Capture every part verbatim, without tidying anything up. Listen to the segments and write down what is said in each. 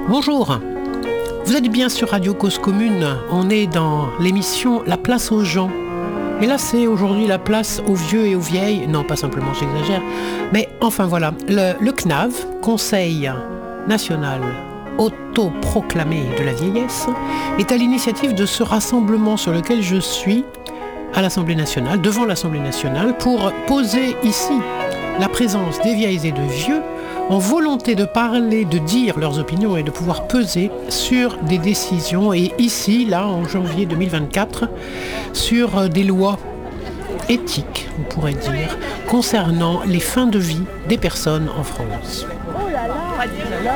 Bonjour, vous êtes bien sur Radio Cause Commune, on est dans l'émission La place aux gens. Et là c'est aujourd'hui la place aux vieux et aux vieilles, non pas simplement j'exagère, mais enfin voilà, le, le C N A V, Conseil national autoproclamé de la vieillesse, est à l'initiative de ce rassemblement sur lequel je suis à l'Assemblée nationale, devant l'Assemblée nationale, pour poser ici la présence des vieilles et de vieux en volonté de parler, de dire leurs opinions et de pouvoir peser sur des décisions, et ici, là, en janvier deux mille vingt-quatre, sur des lois éthiques, on pourrait dire, concernant les fins de vie des personnes en France. Oh là là,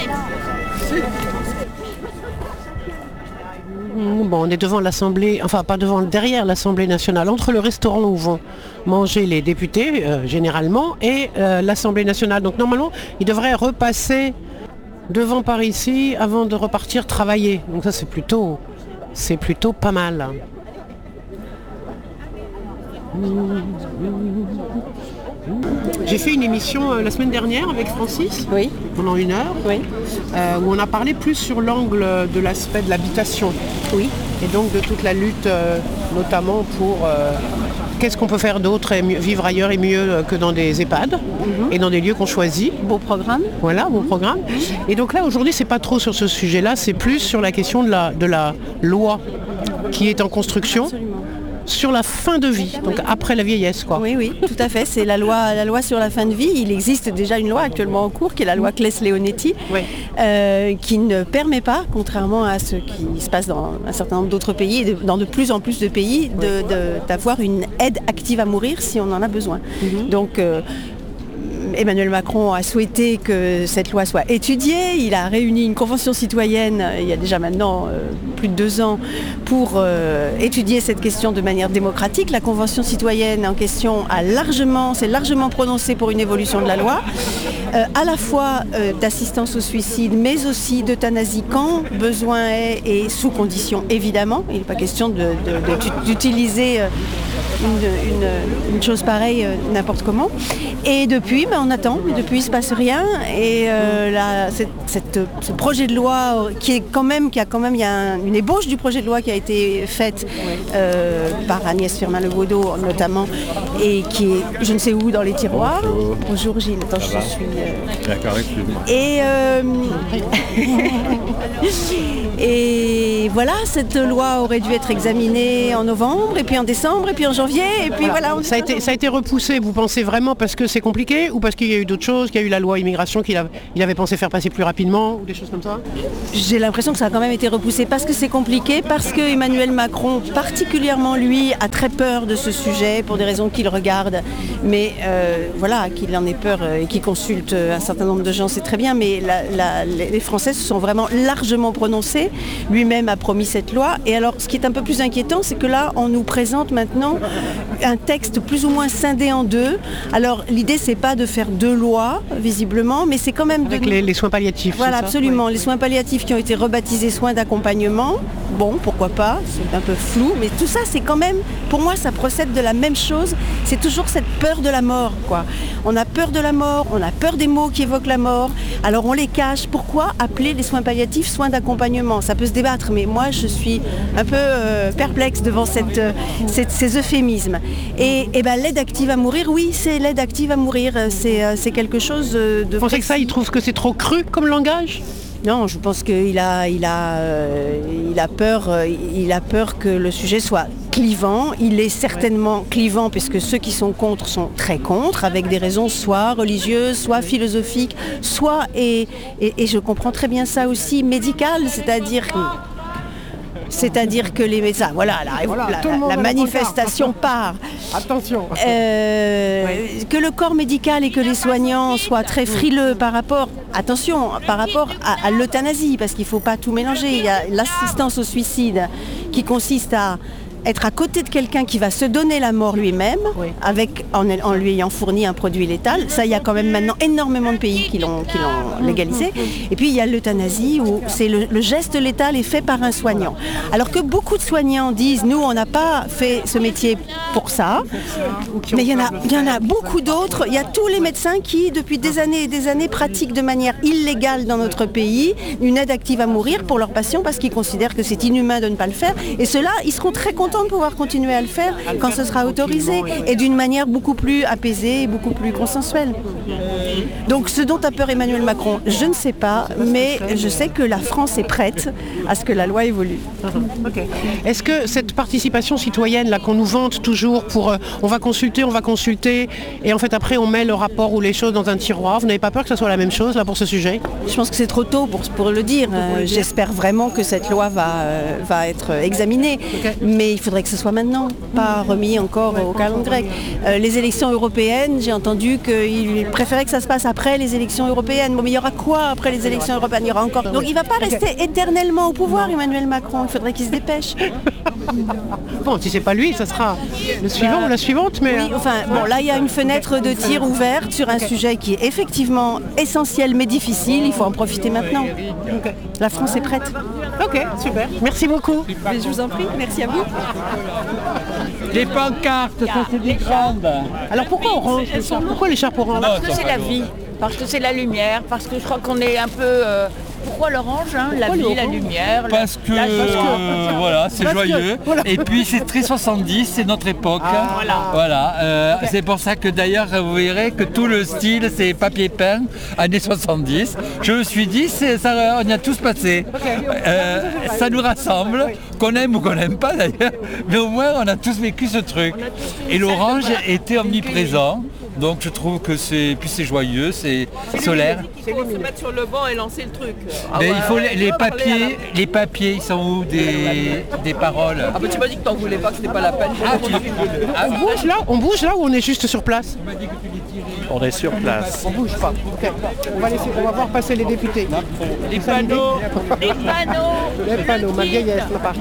Bon, on est devant l'Assemblée, enfin pas devant, derrière l'Assemblée nationale, entre le restaurant où vont manger les députés, euh, généralement, et euh, l'Assemblée nationale. Donc normalement, ils devraient repasser devant par ici avant de repartir travailler. Donc ça, c'est plutôt, c'est plutôt pas mal. J'ai fait une émission euh, la semaine dernière avec Francis, oui. pendant une heure, Oui. euh, où on a parlé plus sur l'angle de l'aspect de l'habitation. Oui. Et donc de toute la lutte, euh, notamment pour euh, qu'est-ce qu'on peut faire d'autre et mieux, vivre ailleurs et mieux que dans des EHPAD, mm-hmm. et dans des lieux qu'on choisit. Beau programme. Voilà, beau programme. Mm-hmm. Et donc là, aujourd'hui, c'est pas trop sur ce sujet-là, c'est plus sur la question de la, de la loi qui est en construction. Absolument. Sur la fin de vie, donc après la vieillesse, quoi. Oui, oui, tout à fait. C'est la loi, la loi sur la fin de vie. Il existe déjà une loi actuellement en cours, qui est la loi Claes-Leonetti, oui. euh, qui ne permet pas, contrairement à ce qui se passe dans un certain nombre d'autres pays, et dans de plus en plus de pays, de, oui. de, d'avoir une aide active à mourir si on en a besoin. Mm-hmm. Donc, euh, Emmanuel Macron a souhaité que cette loi soit étudiée. Il a réuni une convention citoyenne il y a déjà maintenant euh, plus de deux ans pour euh, étudier cette question de manière démocratique. La convention citoyenne en question a largement, s'est largement prononcée pour une évolution de la loi, euh, à la fois euh, d'assistance au suicide, mais aussi d'euthanasie quand besoin est et sous condition évidemment. Il n'est pas question de, de, de, d'utiliser euh, Une, une, une chose pareille euh, n'importe comment. Et depuis, ben, on attend, depuis il ne se passe rien. Et euh, la, cette, cette, ce projet de loi qui est quand même, qui a quand même, il y a un, une ébauche du projet de loi qui a été faite euh, par Agnès Firmin-Le Bodo notamment, et qui est je ne sais où dans les tiroirs. Bonjour, Bonjour Gilles. Attends, je suis. Euh... D'accord, excuse-moi. Et euh... et voilà, cette loi aurait dû être examinée en novembre, et puis en décembre, et puis en janvier, et puis voilà. voilà ça, a été, ça a été repoussé, vous pensez vraiment parce que c'est compliqué, ou parce qu'il y a eu d'autres choses, qu'il y a eu la loi immigration qu'il a, il avait pensé faire passer plus rapidement, ou des choses comme ça? J'ai l'impression que ça a quand même été repoussé parce que c'est compliqué, parce que Emmanuel Macron, particulièrement lui, a très peur de ce sujet pour des raisons qu'il regarde, mais euh, voilà, qu'il en ait peur et qu'il consulte un certain nombre de gens, c'est très bien, mais la, la, les Français se sont vraiment largement prononcés. Lui-même a promis cette loi, et alors ce qui est un peu plus inquiétant, c'est que là, on nous présente maintenant un texte plus ou moins scindé en deux. Alors l'idée, c'est pas de faire deux lois, visiblement, mais c'est quand même... Avec de... les, les soins palliatifs. Voilà, absolument. Oui. Les soins palliatifs qui ont été rebaptisés soins d'accompagnement, bon, pourquoi pas, c'est un peu flou, mais tout ça, c'est quand même, pour moi, ça procède de la même chose. C'est toujours cette peur de la mort, quoi. On a peur de la mort, on a peur des mots qui évoquent la mort, alors on les cache. Pourquoi appeler les soins palliatifs soins d'accompagnement? Ça peut se débattre, mais moi, je suis un peu euh, perplexe devant cette, euh, cette, ces euphémismes. Et, et ben, l'aide active à mourir, oui, c'est l'aide active à mourir. C'est, euh, c'est quelque chose de... Vous pensez que ça, il trouve que c'est trop cru comme langage? Non, je pense qu'il a, il a, euh, il a peur, euh, il a peur que le sujet soit clivant. Il est certainement clivant puisque ceux qui sont contre sont très contre, avec des raisons soit religieuses, soit philosophiques, soit, et, et, et je comprends très bien ça aussi, médicales, c'est-à-dire que... C'est-à-dire que les médecins, voilà, la, voilà, la, la manifestation part. Attention. Euh, oui. Que le corps médical et que les soignants soient très frileux par rapport, attention, par rapport à, à l'euthanasie, parce qu'il ne faut pas tout mélanger. Il y a l'assistance au suicide qui consiste à être à côté de quelqu'un qui va se donner la mort lui-même, oui. avec, en, en lui ayant fourni un produit létal. Ça, il y a quand même maintenant énormément de pays qui l'ont, qui l'ont légalisé. Et puis il y a l'euthanasie où c'est le, le geste létal est fait par un soignant. Alors que beaucoup de soignants disent, nous, on n'a pas fait ce métier pour ça. Mais il y en a, il y en a beaucoup d'autres. Il y a tous les médecins qui, depuis des années et des années, pratiquent de manière illégale dans notre pays une aide active à mourir pour leurs patients parce qu'ils considèrent que c'est inhumain de ne pas le faire. Et ceux-là, ils seront très contents de pouvoir continuer à le faire quand ce sera autorisé et d'une manière beaucoup plus apaisée et beaucoup plus consensuelle. Donc ce dont a peur Emmanuel Macron, je ne sais pas, mais je sais que la France est prête à ce que la loi évolue. Okay. Est-ce que cette participation citoyenne là qu'on nous vante toujours pour euh, on va consulter, on va consulter et en fait après on met le rapport ou les choses dans un tiroir, vous n'avez pas peur que ce soit la même chose là pour ce sujet? Je pense que c'est trop tôt pour, pour le dire. Euh, j'espère vraiment que cette loi va, euh, va être examinée, okay. mais il faudrait que ce soit maintenant, pas remis encore ouais, au calendrier grec. Euh, les élections européennes, j'ai entendu qu'il préférait que ça se passe après les élections européennes. Bon, mais il y aura quoi après les élections européennes? Il y aura encore. Donc il ne va pas rester okay. éternellement au pouvoir, Emmanuel Macron. Il faudrait qu'il se dépêche. Bon, si c'est pas lui, ça sera le suivant bah, ou la suivante. Mais oui, enfin, bon, là il y a une fenêtre de tir ouverte sur un okay. sujet qui est effectivement essentiel mais difficile. Il faut en profiter maintenant. Okay. La France est prête. Ok, super. Merci beaucoup. Mais je vous en prie. Merci à vous. Les pancartes, ça c'est des grandes. Alors pourquoi orange? Pourquoi l'écharpe orange? Parce que c'est la vie, parce que c'est la lumière, parce que je crois qu'on est un peu... Euh, pourquoi l'orange hein? La vie, la lumière... Parce que, la... euh, voilà, c'est joyeux. Voilà. Et puis c'est très soixante-dix, c'est notre époque. Ah, voilà. voilà euh, okay. C'est pour ça que d'ailleurs, vous verrez que tout le style, c'est papier peint, années soixante-dix. Je me suis dit, c'est, ça, on y a tous passé. Okay. Euh, ça nous rassemble, qu'on aime ou qu'on n'aime pas d'ailleurs. Mais au moins, on a tous vécu ce truc. Et l'orange était omniprésent. Donc je trouve que c'est, puis c'est joyeux, c'est, c'est solaire. Il faut se mettre sur le banc et lancer le truc. Ah mais ouais, il faut les, les papiers, les papiers, ils sont où des, des paroles? Ah bah tu m'as dit que t'en voulais pas, que c'était pas la peine. Ah, tu... ah, on bouge là, on bouge là ou on est juste sur place? On est sur place. On bouge pas. Okay. On va laisser, on va voir passer les députés. Les panneaux, les panneaux, les panneaux. Ma vieillesse, ma partie.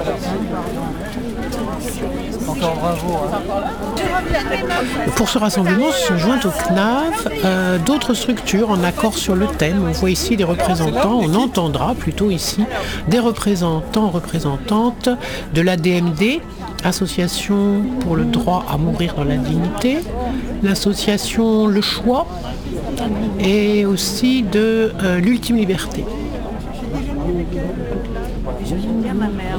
Encore bravo. Hein. Pour ce rassemblement se joignent au C N A V euh, d'autres structures en accord sur le thème. On voit ici des représentants, on entendra plutôt ici des représentants, représentantes de l'A D M D, Association pour le droit à mourir dans la dignité, l'association Le Choix et aussi de euh, l'Ultime Liberté. J'aime bien ma mère.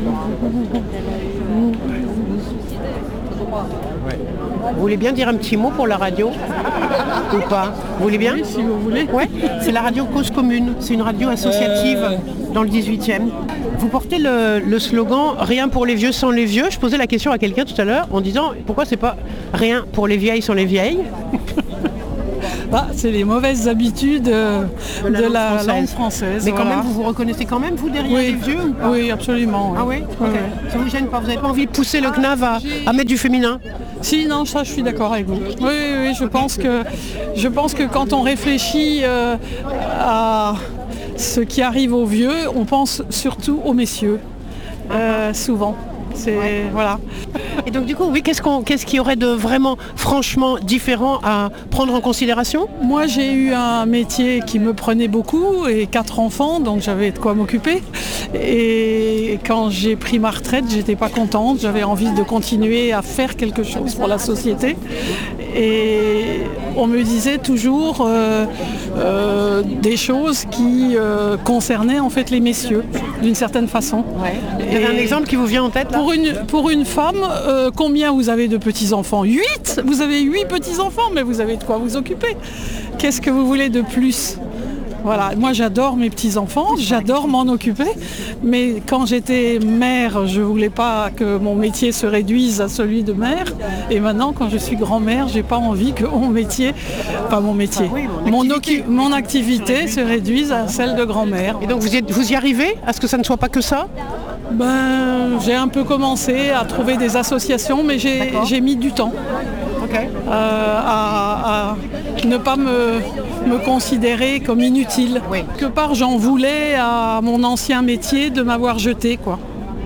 Ouais. Vous voulez bien dire un petit mot pour la radio ou pas? Vous voulez bien? Oui, si vous voulez. Ouais. C'est la radio Cause Commune. C'est une radio associative euh... dans le dix-huitième. Vous portez le, le slogan « Rien pour les vieux sans les vieux ». Je posais la question à quelqu'un tout à l'heure en disant « Pourquoi c'est pas rien pour les vieilles sans les vieilles ?» Ah, c'est les mauvaises habitudes euh, de, la, de la langue, langue française. Mais voilà. Quand même, vous vous reconnaissez quand même, vous, derrière oui. les vieux ou pas? Oui, absolument. Oui. Ah oui, okay. oui. Ça vous gêne pas? Vous n'avez pas envie de pousser le C N A V à, à mettre du féminin? Si, non, ça, je suis d'accord avec vous. Oui, oui, je pense que, je pense que quand on réfléchit euh, à ce qui arrive aux vieux, on pense surtout aux messieurs, euh, souvent. C'est, ouais. Voilà. Et donc du coup, oui, qu'est-ce, qu'on, qu'est-ce qu'il y aurait de vraiment franchement différent à prendre en considération? Moi, j'ai eu un métier qui me prenait beaucoup et quatre enfants, donc j'avais de quoi m'occuper. Et quand j'ai pris ma retraite, j'étais pas contente, j'avais envie de continuer à faire quelque chose pour la société. Et on me disait toujours euh, euh, des choses qui euh, concernaient en fait les messieurs, d'une certaine façon. Ouais. Vous avez un exemple qui vous vient en tête là? Pour une, pour une femme, euh, combien vous avez de petits-enfants? Huit? Vous avez huit petits-enfants, mais vous avez de quoi vous occuper. Qu'est-ce que vous voulez de plus? Voilà, moi j'adore mes petits-enfants, j'adore m'en occuper, mais quand j'étais mère, je ne voulais pas que mon métier se réduise à celui de mère, et maintenant quand je suis grand-mère, j'ai pas envie que mon métier, enfin mon métier, ah oui, mon, activité. Mon, mon activité se réduise à celle de grand-mère. Et donc vous y, êtes, vous y arrivez à ce que ça ne soit pas que ça? Ben, j'ai un peu commencé à trouver des associations, mais j'ai, j'ai mis du temps. Okay. Euh, à, à ne pas me, me considérer comme inutile. Oui. Quelque part, j'en voulais à mon ancien métier de m'avoir jeté, quoi.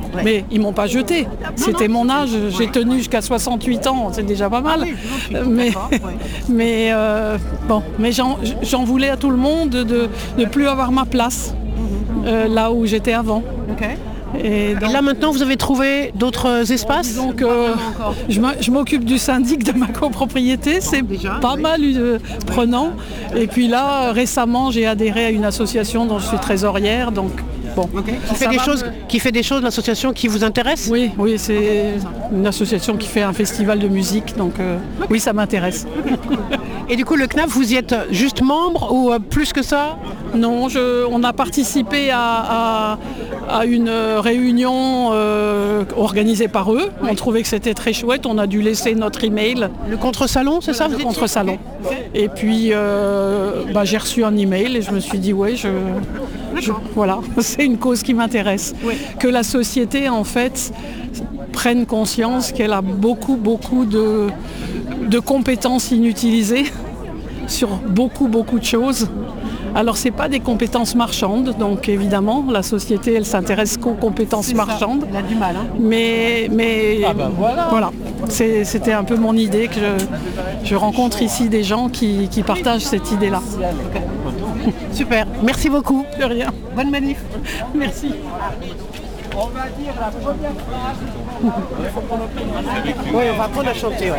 Ouais. Mais ils m'ont pas jeté. C'était non, mon âge. J'ai tenu jusqu'à soixante-huit ans. C'est déjà pas mal. Ah oui, non, mais ouais. mais euh, bon, mais j'en, j'en voulais à tout le monde de ne plus avoir ma place mm-hmm. euh, là où j'étais avant. Okay. Et, donc, et là maintenant vous avez trouvé d'autres espaces. Donc euh, je, je m'occupe du syndic de ma copropriété, c'est déjà, pas oui. mal euh, prenant. Et puis là récemment j'ai adhéré à une association dont je suis trésorière. Donc bon. Okay. Qui, fait des choses, me... qui fait des choses, l'association qui vous intéresse? Oui, oui, c'est une association qui fait un festival de musique, donc euh, okay. oui, ça m'intéresse. Et du coup, le C N A F, vous y êtes juste membre ou euh, plus que ça? Non, je, on a participé à, à, à une réunion euh, organisée par eux. Oui. On trouvait que c'était très chouette. On a dû laisser notre email. Le contre-salon, c'est voilà, ça? Le contre-salon. Okay. Et puis, euh, bah, j'ai reçu un email et je me suis dit, ouais, je, je, voilà, c'est une cause qui m'intéresse. Oui. Que la société, en fait, prenne conscience qu'elle a beaucoup, beaucoup de, de compétences inutilisées sur beaucoup, beaucoup de choses. Alors c'est pas des compétences marchandes, donc évidemment la société elle s'intéresse qu'aux compétences c'est marchandes. Ça. Elle a du mal. Hein. Mais, mais ah ben voilà, voilà. C'est, c'était un peu mon idée que je, je rencontre ici des gens qui, qui partagent cette idée-là. Okay. Super, merci beaucoup. De rien. Bonne manif. Merci. On va dire la première phrase. Oui, on va apprendre à chanter. Ouais.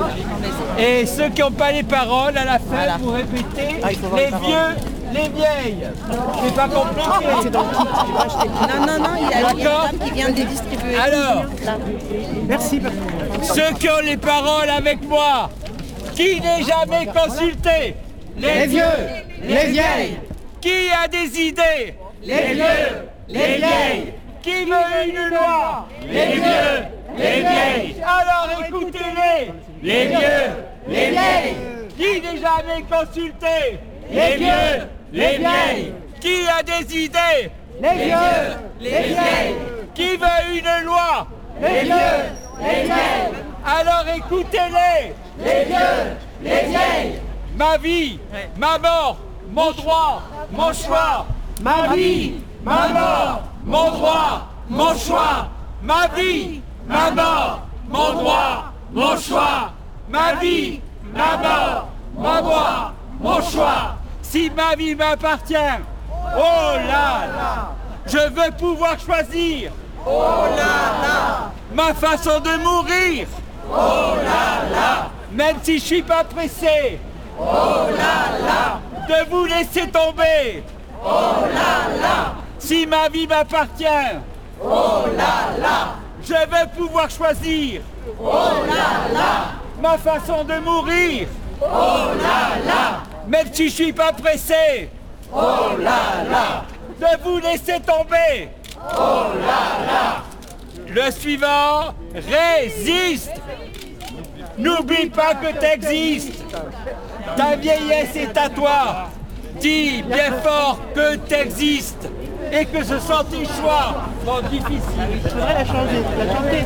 Et ceux qui n'ont pas les paroles, à la fin, voilà. Vous répétez ah, les vieux, les vieilles. C'est pas compliqué. Oh, c'est dans le kit. Non, non, non, il y a une dame qui vient de les distribuer. Alors, merci. Ceux qui ont les paroles avec moi, qui n'est jamais consulté? Les, les vieux, les vieilles. Qui a des idées? Les vieux, les vieilles. Qui veut une loi? Les vieux, les vieilles. Alors écoutez-les. Les vieux, les vieilles. Qui n'est jamais consulté? Les vieux, les vieilles. Qui a des idées? Les vieux, les vieilles. Qui veut une loi? Les vieux, les vieilles. Alors écoutez-les. Les vieux, les vieilles. Ma vie, ma mort, mon droit, mon choix. Ma vie, ma mort. Mon droit, mon choix, ma vie, ma mort, mon droit, mon choix, ma vie, ma mort, mon droit, mon choix. Si ma vie m'appartient, oh là là, je veux pouvoir choisir, oh là là, ma façon de mourir, oh là là, même si je suis pas pressé, oh là là, de vous laisser tomber, oh là là. Si ma vie m'appartient, oh là là, je veux pouvoir choisir, oh là là, ma façon de mourir, oh là là, même si je suis pas pressé, oh là là, de vous laisser tomber, oh là là. Le suivant, résiste. N'oublie pas que t'existes. Ta vieillesse est à toi. Dis bien fort que t'existes. Et que ce soit tes choix sont difficiles. Il faudrait la changer, la chanter.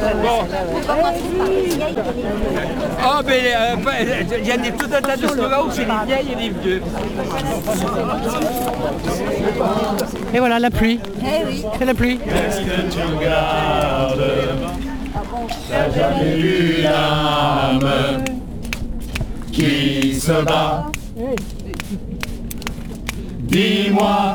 Bon. Oh, mais euh, il y a des, tout un tas de slogans où c'est les vieilles et les vieux. Et voilà la pluie. Eh oui. C'est la pluie. Est-ce que tu regardes? T'as jamais vu l'âme qui se bat? Dis-moi.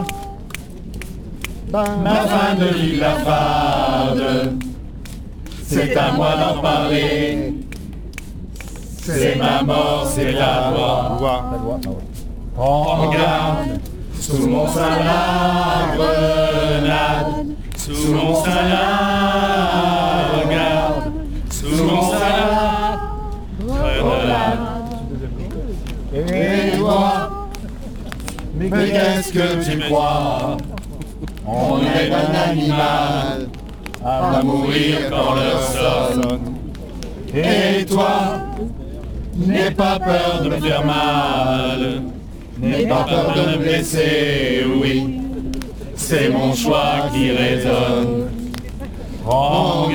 Ma fin de vie la fade, c'est à moi d'en parler. C'est ma mort, c'est la loi. Prends garde, sous mon sein la grenade. Sous mon sein la regarde. Sous mon sein la grenade. Et toi, mais qu'est-ce que tu crois? On est un animal à mourir quand l'heure sonne. Et toi, n'aie pas peur de me faire mal, n'aie pas peur de me blesser, oui, c'est mon choix qui résonne. Prends